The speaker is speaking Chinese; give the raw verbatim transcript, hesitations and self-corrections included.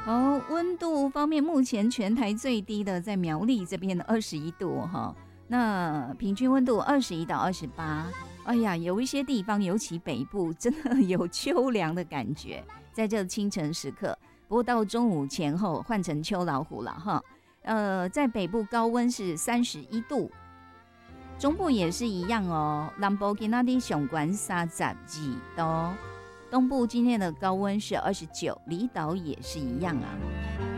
哦，温度方面，目前全台最低的在苗栗这边的二十一度哈，那平均温度二十一到二十八。哎呀，有一些地方，尤其北部，真的有秋凉的感觉，在这清晨时刻。不过到中午前后换成秋老虎了哈。呃，在北部高温是三十一度，中部也是一样哦。南部今天的上关三十二度，东部今天的高温是二十九，离岛也是一样啊。